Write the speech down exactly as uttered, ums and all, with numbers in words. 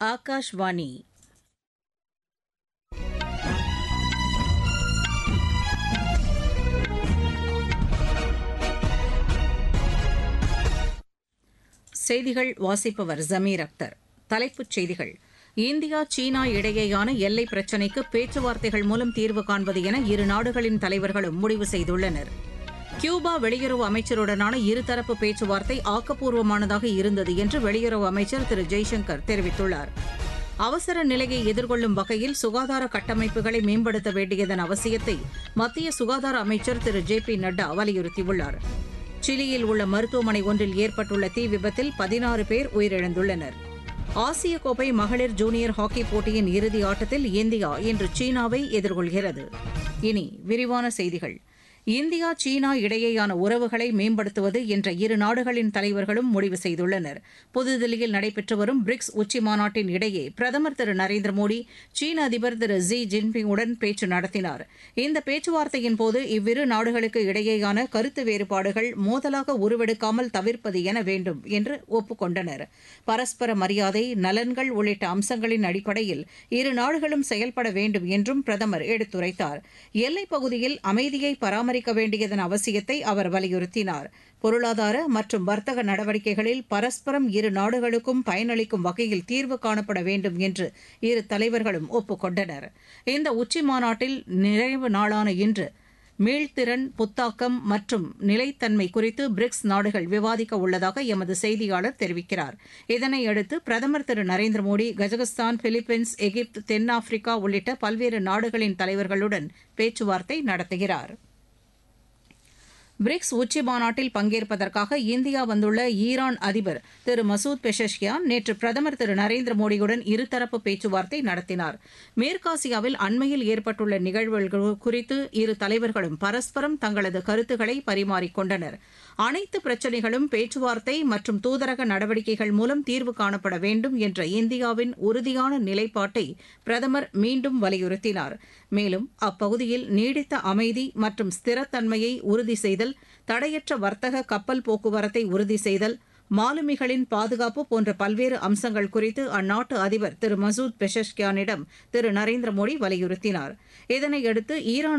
ஆகாஷ்வாணி. செய்திகள் வாசிப்பவர் ஜமீர் அக்தர். தலைப்புச் செய்திகள்: இந்தியா சீனா இடையேயான எல்லை பிரச்சினைக்கு பேச்சுவார்த்தைகள் மூலம் தீர்வு காண்பது என இரு நாடுகளின் தலைவர்களும் முடிவு செய்துள்ளனர். கியூபா வெளியுறவு அமைச்சருடனான இருதரப்பு பேச்சுவார்த்தை ஆக்கப்பூர்வமானதாக இருந்தது என்று வெளியுறவு அமைச்சர் திரு ஜெய்சங்கர் தெரிவித்துள்ளார். அவசர நிலையை எதிர்கொள்ளும் வகையில் சுகாதார கட்டமைப்புகளை மேம்படுத்த வேண்டியதன் அவசியத்தை மத்திய சுகாதார அமைச்சர் திரு ஜே பி நட்டா வலியுறுத்தியுள்ளார். சிலியில் உள்ள மருத்துவமனை ஒன்றில் ஏற்பட்டுள்ள தீ விபத்தில் பதினாறு பேர் உயிரிழந்துள்ளனர். ஆசிய கோப்பை மகளிர் ஜூனியர் ஹாக்கி போட்டியின் இறுதி ஆட்டத்தில் இந்தியா இன்று சீனாவை எதிர்கொள்கிறது. இனி விரிவான செய்திகள். இந்தியா சீனா இடையேயான உறவுகளை மேம்படுத்துவது என்ற இரு நாடுகளின் தலைவர்களும் முடிவு செய்துள்ளனர். புதுதில்லியில் நடைபெற்று வரும் பிரிக்ஸ் உச்சிமாநாட்டின் இடையே பிரதமர் திரு நரேந்திர மோடி சீன அதிபர் திரு ஜி ஜின்பிங்குடன் பேச்சு நடத்தினார். இந்த பேச்சுவார்த்தையின் போது இவ்விரு நாடுகளுக்கு இடையேயான கருத்து வேறுபாடுகள் மோதலாக உருவெடுக்காமல் தவிர்ப்பது என வேண்டும் என்று ஒப்புக்கொண்டனர். பரஸ்பர மரியாதை, நலன்கள் உள்ளிட்ட அம்சங்களின் அடிப்படையில் இரு நாடுகளும் செயல்பட வேண்டும் என்றும் பிரதமர் எடுத்துரைத்தார். எல்லைப் பகுதியில் அமைதியை பராமரிக்க பராமரிக்க வேண்டியதன் அவசியத்தை அவர் வலியுறுத்தினார். பொருளாதார மற்றும் வர்த்தக நடவடிக்கைகளில் பரஸ்பரம் இரு நாடுகளுக்கும் பயனளிக்கும் வகையில் தீர்வு காணப்பட வேண்டும் என்று இரு தலைவர்களும் ஒப்புக்கொண்டனர். இந்த உச்சிமாநாட்டில் நிறைவு நாளான இன்று மீள்திறன், புத்தாக்கம் மற்றும் நிலைத்தன்மை குறித்து பிரிக்ஸ் நாடுகள் விவாதிக்க உள்ளதாக எமது செய்தியாளர் தெரிவிக்கிறார். இதனையடுத்து பிரதமர் திரு நரேந்திர மோடி கஜகஸ்தான், பிலிப்பைன்ஸ், எகிப்து, தென்னாப்பிரிக்கா உள்ளிட்ட பல்வேறு நாடுகளின் தலைவர்களுடன் பேச்சுவார்த்தை நடத்துகிறார். பிரிக்ஸ் உச்சிமாநாட்டில் பங்கேற்பதற்காக இந்தியா வந்துள்ள ஈரான் அதிபர் திரு மசூத் பெஷஷ்கியான் நேற்று பிரதமர் திரு நரேந்திர மோடியுடன் இருதரப்பு பேச்சுவார்த்தை நடத்தினார். மேற்காசியாவில் அண்மையில் ஏற்பட்டுள்ள நிகழ்வுகள் குறித்து இரு தலைவர்களும் பரஸ்பரம் தங்களது கருத்துக்களை பரிமாறிக்கொண்டனர். அனைத்து பிரச்சினைகளும் பேச்சுவார்த்தை மற்றும் தூதரக நடவடிக்கைகள் மூலம் தீர்வு காணப்பட வேண்டும் என்ற இந்தியாவின் உறுதியான நிலைப்பாட்டை பிரதமர் மீண்டும் வலியுறுத்தினார். மேலும் அப்பகுதியில் நீடித்த அமைதி மற்றும் ஸ்திரத்தன்மையை உறுதி செய்தல், தடையற்ற வர்த்தக கப்பல் போக்குவரத்தை உறுதி செய்தல், மாலுமிகளின் பாதுகாப்பு போன்ற பல்வேறு அம்சங்கள் குறித்து அந்நாட்டு அதிபர் திரு மசூத் பெஷஷ்கியானிடம் திரு நரேந்திர மோடி வலியுறுத்தினார். இதனையடுத்து ஈரான்